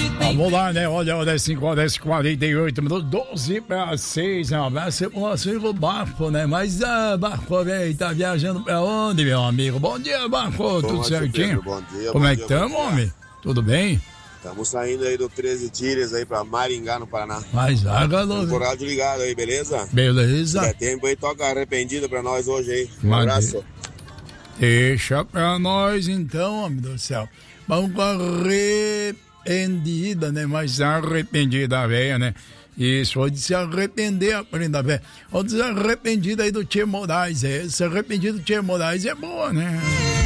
Vamos lá, né? Olha, 10h48, 12 para 6. Um abraço pro nosso amigo Barco, né? Mas Barco, velho, tá viajando pra onde, meu amigo? Bom dia, Barco, tudo certinho? Bom dia, como é que estamos, homem? Tudo bem? Estamos saindo aí do 13 Tiras aí pra Maringá, no Paraná. Mas Estamos com o rádio ligado aí, beleza? Beleza. Se der tempo aí, toca Arrependido pra nós hoje aí. Um abraço. Deixa pra nós então, homem do céu. Vamos com arrependida, né? Mas arrependida, velha, né? Isso, foi de se arrepender, aprenda, velho. Ou de se arrependida aí do Tchê Moraes. Esse arrependido do Tchê Moraes é boa, né?